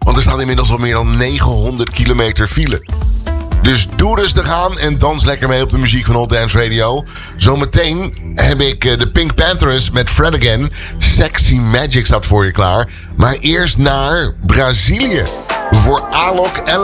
Want er staat inmiddels al meer dan 900 kilometer file. Dus doe rustig aan en dans lekker mee op de muziek van Old Dance Radio. Zometeen heb ik de Pink Panthers met Fred Again. Sexy Magic staat voor je klaar. Maar eerst naar Brazilië. Voor Alok LA.